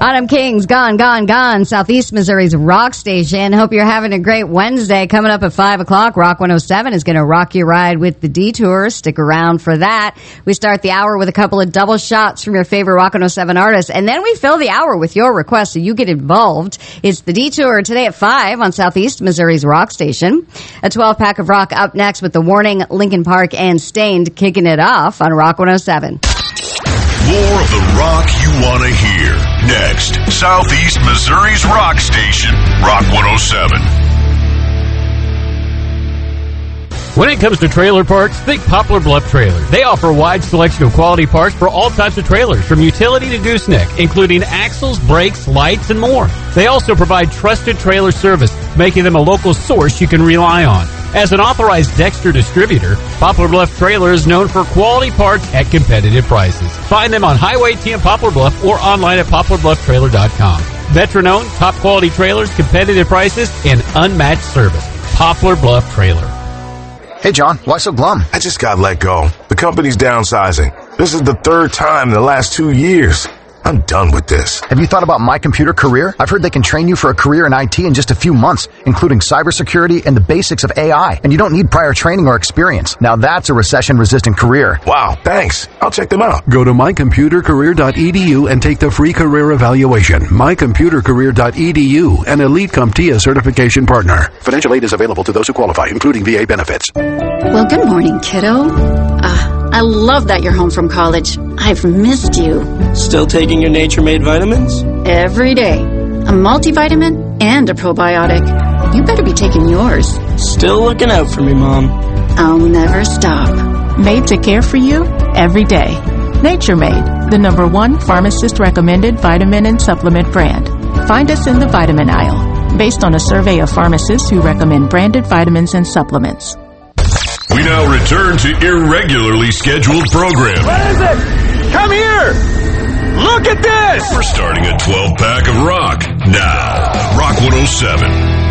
Autumn Kings, Gone, Gone, Gone, Southeast Missouri's rock station. Hope you're having a great Wednesday. Coming up at 5 o'clock, Rock 107 is going to rock your ride with the Detour. Stick around for that. We start the hour with a couple of double shots from your favorite Rock 107 artists, and then we fill the hour with your requests, so you get involved. It's the Detour today at 5 on Southeast Missouri's rock station. A 12-pack of rock up next with The Warning, Linkin Park, and Stained kicking it off on Rock 107. More of the rock you want to hear. Next, Southeast Missouri's rock station, Rock 107. When it comes to trailer parts, think Poplar Bluff Trailer. They offer a wide selection of quality parts for all types of trailers, from utility to gooseneck, including axles, brakes, lights, and more. They also provide trusted trailer service, making them a local source you can rely on. As an authorized Dexter distributor, Poplar Bluff Trailer is known for quality parts at competitive prices. Find them on Highway 10 Poplar Bluff or online at poplarblufftrailer.com. Veteran-owned, top-quality trailers, competitive prices, and unmatched service. Poplar Bluff Trailer. Hey, John, why so glum? I just got let go. The company's downsizing. This is the third time in the last 2 years. I'm done with this. Have you thought about My Computer Career? I've heard they can train you for a career in IT in just a few months, including cybersecurity and the basics of AI. And you don't need prior training or experience. Now that's a recession-resistant career. Wow, thanks. I'll check them out. Go to mycomputercareer.edu and take the free career evaluation. mycomputercareer.edu, an Elite CompTIA certification partner. Financial aid is available to those who qualify, including VA benefits. Well, good morning, kiddo. I love that you're home from college. I've missed you. Still taking your Nature-Made vitamins? Every day. A multivitamin and a probiotic. You better be taking yours. Still looking out for me, Mom. I'll never stop. Made to care for you every day. Nature-Made, the #1 pharmacist-recommended vitamin and supplement brand. Find us in the vitamin aisle, based on a survey of pharmacists who recommend branded vitamins and supplements. We now return to irregularly scheduled programming. What is it? Come here! Look at this! We're starting a 12-pack of rock now. Rock 107.